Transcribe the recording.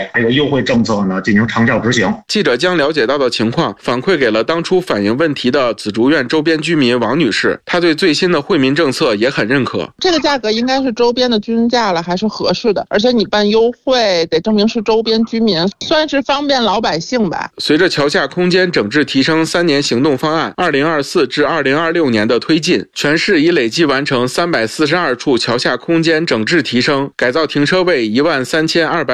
还有优惠政策呢进行长效执行。 记者将了解到的情况反馈给了当初反映问题的紫竹院周边居民王女士，她对最新的惠民政策也很认可。 这个价格应该是周边的均价了，还是合适的，而且你办优惠得证明是周边居民，算是方便老百姓吧。 随着桥下空间整治提升3年行动方案2024至2026年的推进，全市已累计完成342处桥下空间整治提升，改造停车位13200